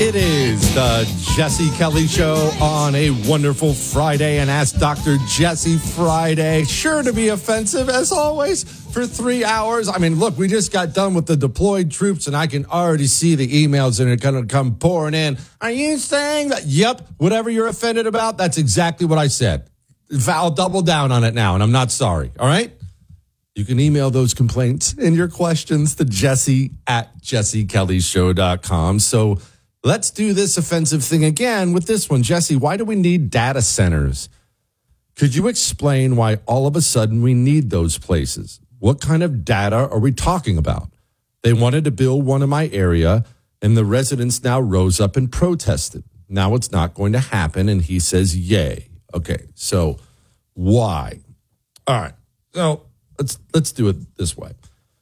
It is the Jesse Kelly Show on a wonderful Friday, and Ask Dr. Jesse Friday. Sure to be offensive, as always, for 3 hours. I mean, look, we just got done with the deployed troops, and I can already see the emails that are going to come pouring in. Are you saying that? Yep, whatever you're offended about, that's exactly what I said. I'll double down on it now, and I'm not sorry, all right? You can email those complaints and your questions to jesse@jessekellyshow.com. So let's do this offensive thing again with this one. Jesse, why do we need data centers? Could you explain why all of a sudden we need those places? What kind of data are we talking about? They wanted to build one in my area, and the residents now rose up and protested. Now it's not going to happen, and he says, yay. Okay, so why? All right, so let's do it this way.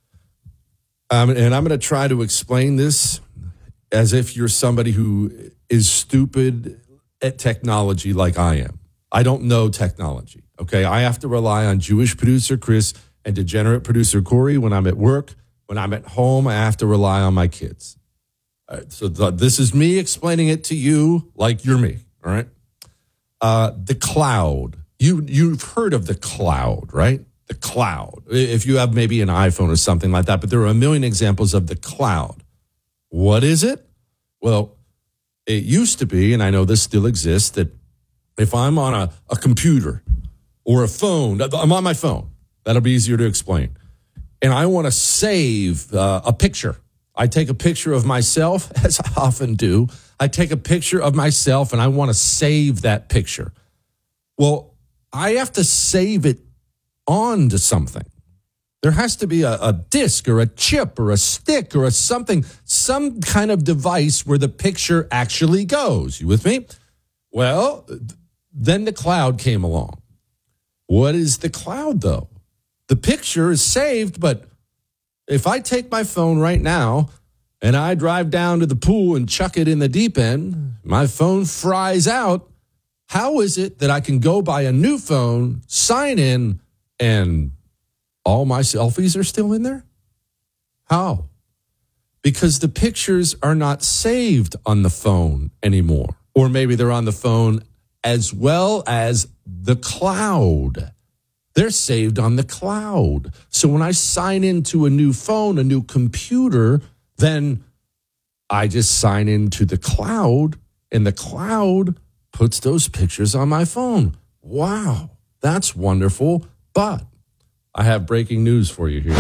And I'm going to try to explain this as if you're somebody who is stupid at technology like I am. I don't know technology, okay? I have to rely on Jewish producer Chris and degenerate producer Corey when I'm at work. When I'm at home, I have to rely on my kids. All right, so this is me explaining it to you like you're me, all right? The cloud. You've heard of the cloud, right? The cloud. If you have maybe an iPhone or something like that, but there are a million examples of the cloud. What is it? Well, it used to be, and I know this still exists, that if I'm on a computer or a phone, I'm on my phone, that'll be easier to explain, and I want to save a picture. I take a picture of myself, as I often do. I take a picture of myself, and I want to save that picture. Well, I have to save it onto something. There has to be a disk or a chip or a stick or some kind of device where the picture actually goes. You with me? Well, then the cloud came along. What is the cloud, though? The picture is saved, but if I take my phone right now and I drive down to the pool and chuck it in the deep end, my phone fries out. How is it that I can go buy a new phone, sign in, and all my selfies are still in there? How? Because the pictures are not saved on the phone anymore. Or maybe they're on the phone as well as the cloud. They're saved on the cloud. So when I sign into a new phone, a new computer, then I just sign into the cloud, and the cloud puts those pictures on my phone. Wow, that's wonderful. But I have breaking news for you here.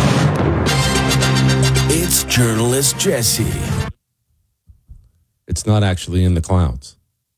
It's journalist Jesse. It's not actually in the clouds.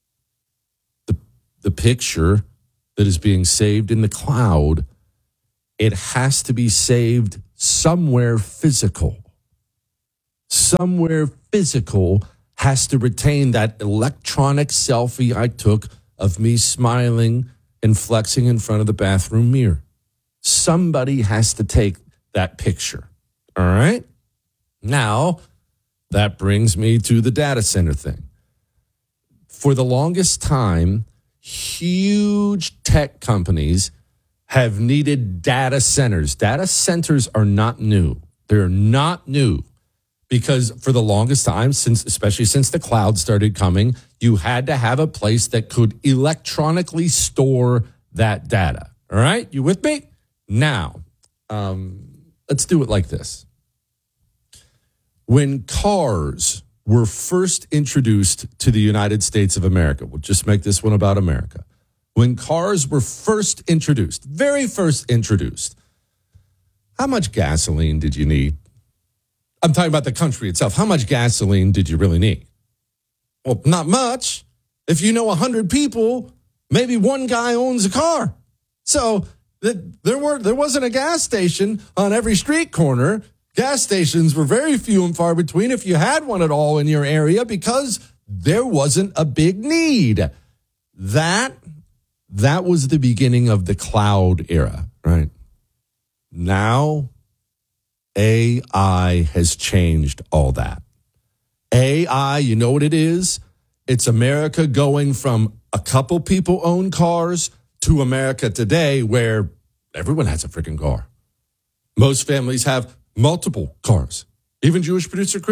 The picture that is being saved in the cloud, it has to be saved somewhere physical. Somewhere physical has to retain that electronic selfie I took of me smiling and flexing in front of the bathroom mirror. Somebody has to take that picture. All right? Now, that brings me to the data center thing. For the longest time, huge tech companies have needed data centers. Data centers are not new. They're not new because for the longest time, especially since the cloud started coming, you had to have a place that could electronically store that data. All right? You with me? Now, let's do it like this. When cars were first introduced to the United States of America, we'll just make this one about America. When cars were first introduced, very first introduced, how much gasoline did you need? I'm talking about the country itself. How much gasoline did you really need? Well, not much. If you know 100 people, maybe one guy owns a car. So there wasn't a gas station on every street corner. Gas stations were very few and far between if you had one at all in your area because there wasn't a big need. That was the beginning of the cloud era, right? Now, AI has changed all that. AI, you know what it is? It's America going from a couple people own cars to America today where everyone has a freaking car. Most families have multiple cars. Even Jewish producer Chris,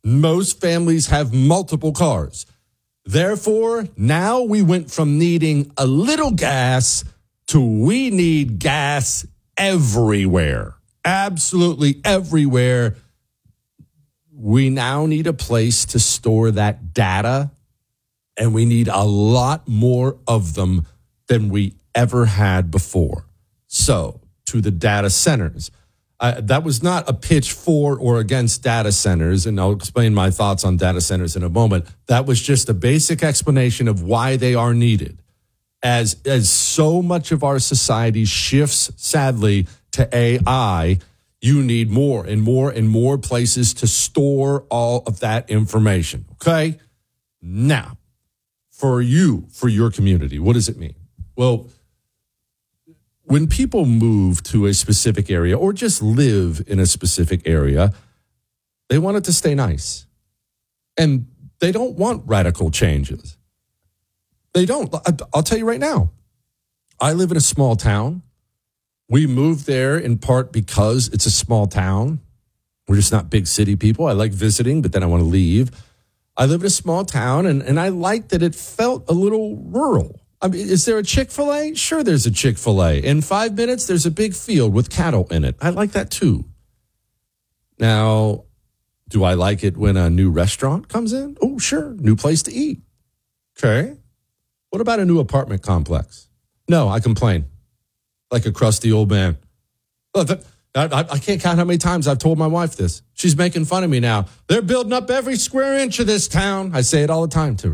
Most families have multiple cars. Therefore, now we went from needing a little gas to we need gas everywhere. Absolutely everywhere. We now need a place to store that data, and we need a lot more of them than we ever had before. So, to the data centers. That was not a pitch for or against data centers, and I'll explain my thoughts on data centers in a moment. That was just a basic explanation of why they are needed. As so much of our society shifts, sadly, to AI, you need more and more and more places to store all of that information, okay? Now, for your community, what does it mean? Well, when people move to a specific area or just live in a specific area, they want it to stay nice. And they don't want radical changes. They don't. I'll tell you right now, I live in a small town. We moved there in part because it's a small town. We're just not big city people. I like visiting, but then I want to leave. I live in a small town, and I like that it felt a little rural. I mean, is there a Chick-fil-A? Sure, there's a Chick-fil-A. In 5 minutes, there's a big field with cattle in it. I like that too. Now, do I like it when a new restaurant comes in? Oh, sure. New place to eat. Okay. What about a new apartment complex? No, I complain. Like a crusty old man. Look, I can't count how many times I've told my wife this. She's making fun of me now. They're building up every square inch of this town. I say it all the time to her.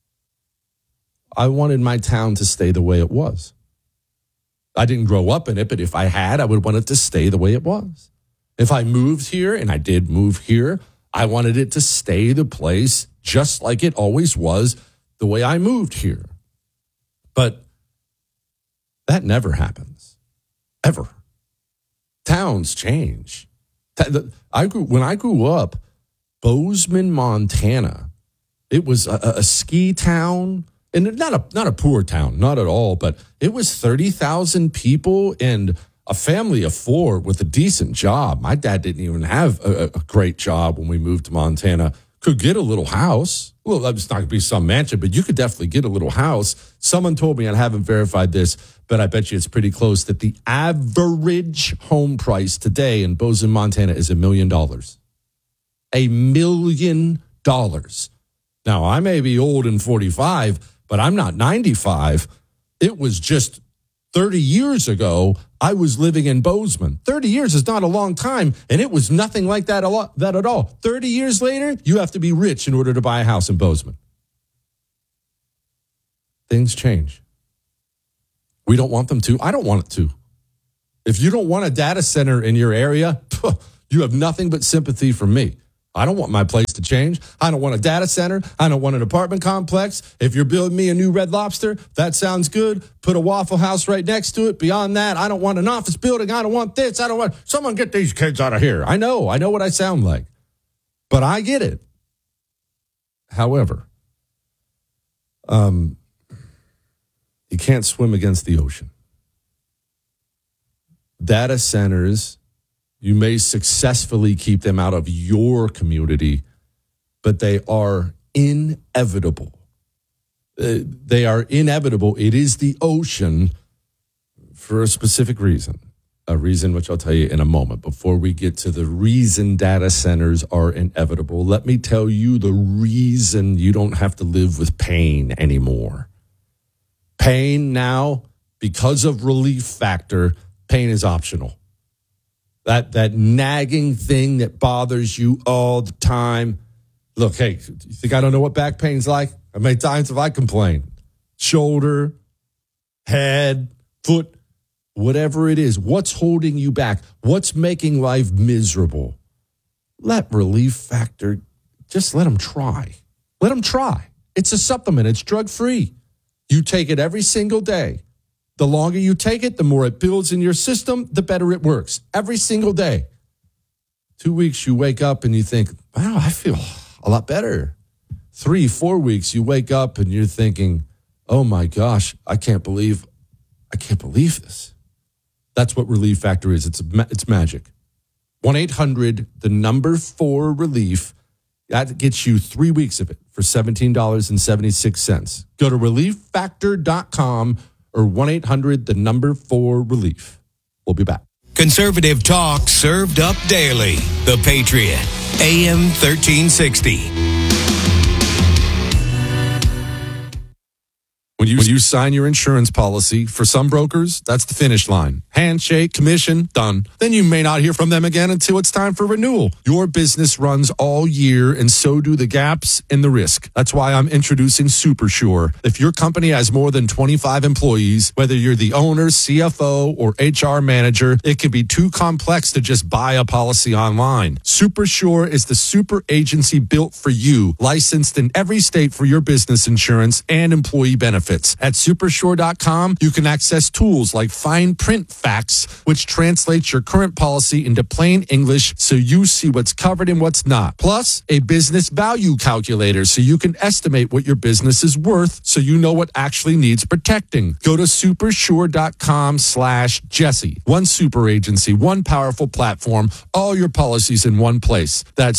I wanted my town to stay the way it was. I didn't grow up in it, but if I had, I would want it to stay the way it was. If I moved here, and I did move here, I wanted it to stay the place just like it always was, the way I moved here. But that never happens, ever. Towns change. When I grew up, Bozeman, Montana, it was a ski town. And not a poor town, not at all, but it was 30,000 people and a family of 4 with a decent job. My dad didn't even have a great job when we moved to Montana. Could get a little house. Well, it's not going to be some mansion, but you could definitely get a little house. Someone told me, and I haven't verified this, but I bet you it's pretty close, that the average home price today in Bozeman, Montana is $1 million. $1 million. Now, I may be old and 45, but I'm not 95. It was just 30 years ago, I was living in Bozeman. 30 years is not a long time, and it was nothing like that at all. 30 years later, you have to be rich in order to buy a house in Bozeman. Things change. We don't want them to. I don't want it to. If you don't want a data center in your area, you have nothing but sympathy from me. I don't want my place to change. I don't want a data center. I don't want an apartment complex. If you're building me a new Red Lobster, that sounds good. Put a Waffle House right next to it. Beyond that, I don't want an office building. I don't want this. I don't want... Someone get these kids out of here. I know what I sound like. But I get it. However, you can't swim against the ocean. Data centers... You may successfully keep them out of your community, but they are inevitable. They are inevitable. It is the ocean for a specific reason, a reason which I'll tell you in a moment. Before we get to the reason data centers are inevitable, let me tell you the reason you don't have to live with pain anymore. Pain now, because of relief factor, pain is optional. That nagging thing that bothers you all the time. Look, hey, you think I don't know what back pain's like? How many times have I complained? Shoulder, head, foot, whatever it is. What's holding you back? What's making life miserable? Let Relief Factor, just let them try. Let them try. It's a supplement. It's drug-free. You take it every single day. The longer you take it, the more it builds in your system, the better it works. Every single day. 2 weeks, you wake up and you think, wow, I feel a lot better. 3-4 weeks, you wake up and you're thinking, oh my gosh, I can't believe this. That's what Relief Factor is. It's magic. 1-800, the number 4 relief. That gets you 3 weeks of it for $17.76. Go to relieffactor.com or 1-800-4RELIEF. We'll be back. Conservative talk served up daily. The Patriot, AM 1360. When you sign your insurance policy, for some brokers, that's the finish line. Handshake, commission, done. Then you may not hear from them again until it's time for renewal. Your business runs all year, and so do the gaps and the risk. That's why I'm introducing SuperSure. If your company has more than 25 employees, whether you're the owner, CFO, or HR manager, it can be too complex to just buy a policy online. SuperSure is the super agency built for you, licensed in every state for your business insurance and employee benefits. At supersure.com, you can access tools like fine print facts, which translates your current policy into plain English so you see what's covered and what's not. Plus, a business value calculator so you can estimate what your business is worth so you know what actually needs protecting. Go to supersure.com/Jesse. One super agency, one powerful platform, all your policies in one place. That's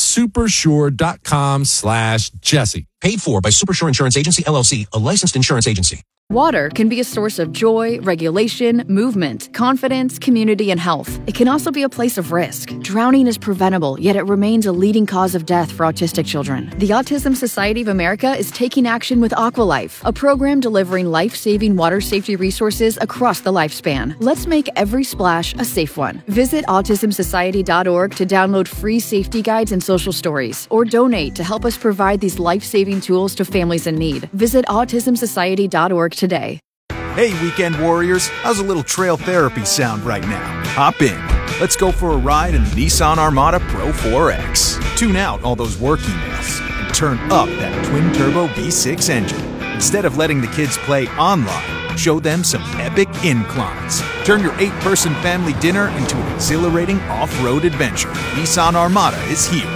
supersure.com/Jesse. Paid for by Supersure Insurance Agency, LLC, a licensed insurance agency. Water can be a source of joy, regulation, movement, confidence, community, and health. It can also be a place of risk. Drowning is preventable, yet it remains a leading cause of death for autistic children. The Autism Society of America is taking action with Aqualife, a program delivering life-saving water safety resources across the lifespan. Let's make every splash a safe one. Visit autismsociety.org to download free safety guides and social stories, or donate to help us provide these life-saving tools to families in need. Visit autismsociety.org today. Hey, weekend warriors, how's a little trail therapy sound right now? Hop in. Let's go for a ride in the Nissan Armada Pro 4X. Tune out all those work emails and turn up that twin-turbo V6 engine. Instead of letting the kids play online, show them some epic inclines. Turn your 8-person family dinner into an exhilarating off-road adventure. Nissan Armada is here.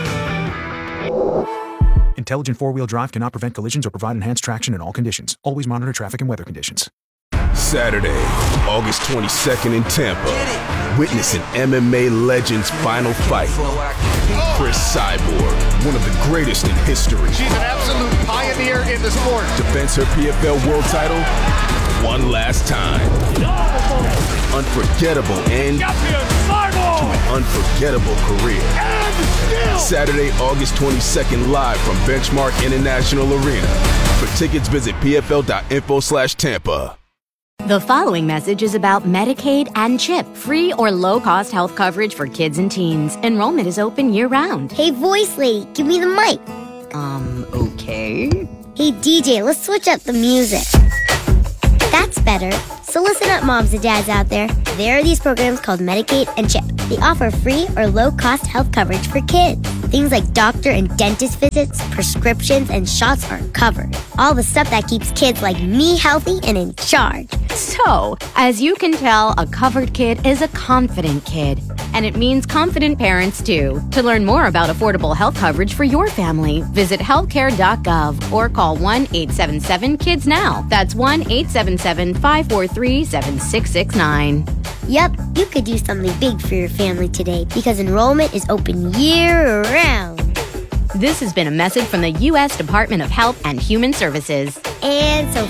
Intelligent four-wheel drive cannot prevent collisions or provide enhanced traction in all conditions. Always monitor traffic and weather conditions. Saturday, August 22nd in Tampa. Witness an MMA legend's final fight. Chris Cyborg, one of the greatest in history. She's an absolute pioneer in the sport. Defends her PFL world title one last time. Unforgettable end to an unforgettable career. Saturday, August 22nd, live from Benchmark International Arena. For tickets, visit pfl.info/Tampa. The following message is about Medicaid and CHIP, free or low-cost health coverage for kids and teens. Enrollment is open year-round. Hey, voice lady, give me the mic. Okay. Hey, DJ, let's switch up the music. That's better. So listen up, moms and dads out there. There are these programs called Medicaid and CHIP. They offer free or low-cost health coverage for kids. Things like doctor and dentist visits, prescriptions, and shots are covered. All the stuff that keeps kids like me healthy and in charge. So, as you can tell, a covered kid is a confident kid. And it means confident parents, too. To learn more about affordable health coverage for your family, visit healthcare.gov or call 1-877-KIDS-NOW. That's 1-877-543-7669. Yep, you could do something big for your family today because enrollment is open year-round. This has been a message from the U.S. Department of Health and Human Services. And so